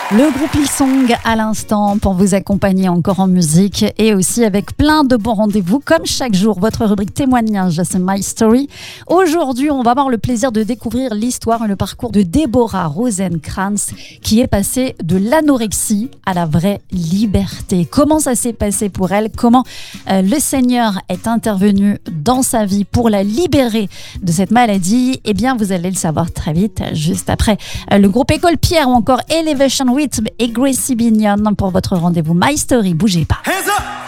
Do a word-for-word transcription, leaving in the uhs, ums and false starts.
Le groupe Hillsong à l'instant pour vous accompagner encore en musique et aussi avec plein de bons rendez-vous comme chaque jour. Votre rubrique témoignage, c'est My Story. Aujourd'hui, on va avoir le plaisir de découvrir l'histoire et le parcours de Deborah Rosenkrantz qui est passée de l'anorexie à la vraie liberté. Comment ça s'est passé pour elle? Comment euh, le Seigneur est intervenu dans sa vie pour la libérer de cette maladie? Eh bien, vous allez le savoir très vite, juste après euh, le groupe École Pierre ou encore Elevation Rhythm et Gracie Bignon pour votre rendez-vous My Story. Bougez pas.